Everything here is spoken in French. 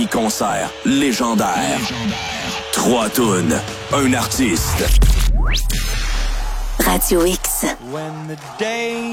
mini-concert légendaire. 3 tunes, un artiste. Radio X. When the day